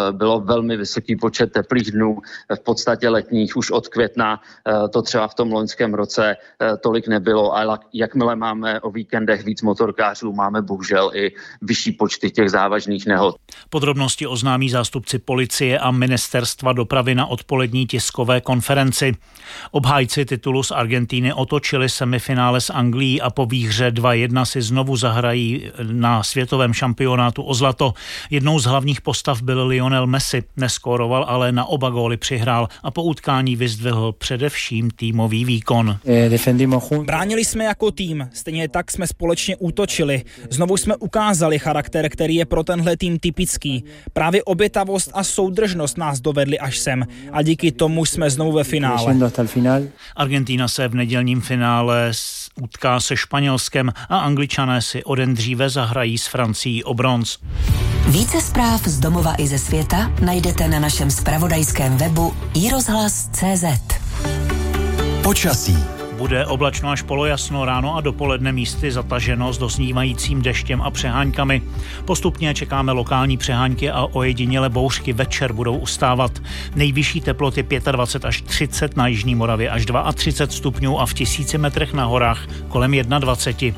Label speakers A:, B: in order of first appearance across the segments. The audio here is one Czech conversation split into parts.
A: bylo velmi vysoký počet teplých dnů, v podstatě letních už od května, to třeba v tom loňském roce tolik nebylo, ale jakmile máme o víkendech víc motorkářů, máme bohužel i vyšší počty těch závažných nehod.
B: Podrobnosti oznámí zástupci policie a ministerstva dopravy na odpolední tiskové konferenci. Obhájci titulu z Argentíny otočili semifinále s Anglií a po výhře 2-1 si znovu zahrají na světovém šampionátu o zlato. Jednou z hlavních postav byl Lionel Messi, neskóroval, ale na oba góly přihrál a po utkání vyzdvihl především týmový výkon.
C: Bránili jsme jako tým, stejně tak jsme společně útočili. Znovu jsme ukázali charakter, který je pro tenhle tým typický. Právě obětavost a soudržnost nás dovedly až sem a díky tomu jsme znovu ve finále.
B: Argentína se v nedělním finále utká se Španělskem a Angličané si o den dříve zahrají s Francií o bronz.
D: Více zpráv z domova i ze světa najdete na našem zpravodajském webu iRozhlas.cz.
E: Počasí.
B: Bude oblačno až polojasno, ráno a dopoledne místy zataženo s dosnívajícím deštěm a přeháňkami. Postupně čekáme lokální přeháňky a ojedinělé bouřky večer budou ustávat. Nejvyšší teploty 25 až 30 na jižní Moravě až 32 stupňů a v 1000 metrech na horách kolem 21.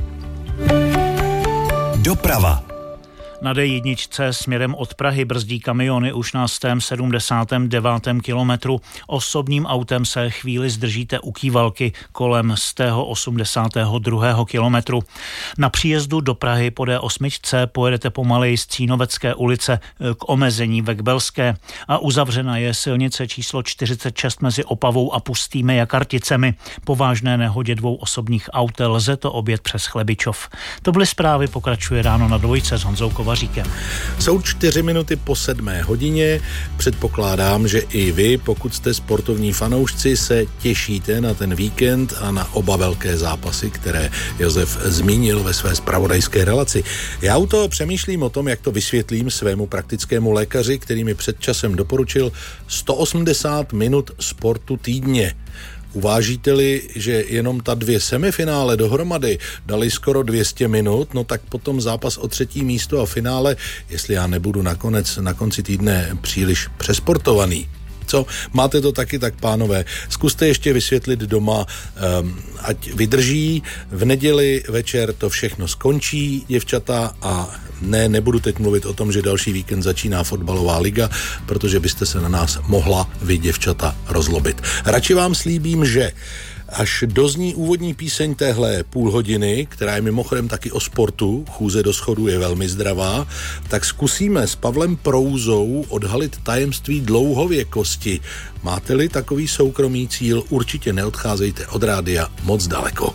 E: Doprava.
B: Na D1 směrem od Prahy brzdí kamiony už na 179. kilometru. Osobním autem se chvíli zdržíte u Kývalky kolem 182. kilometru. Na příjezdu do Prahy po D8 pojedete pomaleji z Cínovecké ulice k omezení ve Kbelské a uzavřena je silnice číslo 46 mezi Opavou a Pustými Jakarticemi. Po vážné nehodě 2 osobních aut lze to objet přes Chlebičov. To byly zprávy, pokračuje ráno na dvojce s Honzou Kovaříkem.
F: Jsou 4 minuty po 7 hodině. Předpokládám, že i vy, pokud jste sportovní fanoušci, se těšíte na ten víkend a na oba velké zápasy, které Josef zmínil ve své zpravodajské relaci. Já u toho přemýšlím o tom, jak to vysvětlím svému praktickému lékaři, který mi před časem doporučil 180 minut sportu týdně. Uvážíte-li, že jenom ta 2 semifinále dohromady dali skoro 200 minut, no tak potom zápas o 3. místo a finále, jestli já nebudu na konci týdne příliš přesportovaný. Co? Máte to taky, tak pánové, zkuste ještě vysvětlit doma, ať vydrží. V neděli večer to všechno skončí, děvčata, a nebudu teď mluvit o tom, že další víkend začíná fotbalová liga, protože byste se na nás mohla, vy děvčata, rozlobit. Radši vám slíbím, že až dozní úvodní píseň téhle půl hodiny, která je mimochodem taky o sportu, chůze do schodu je velmi zdravá, tak zkusíme s Pavlem Prouzou odhalit tajemství dlouhověkosti. Máte-li takový soukromý cíl, určitě neodcházejte od rádia moc daleko.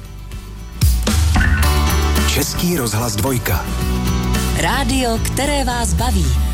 E: Český rozhlas 2.
D: Rádio, které vás baví.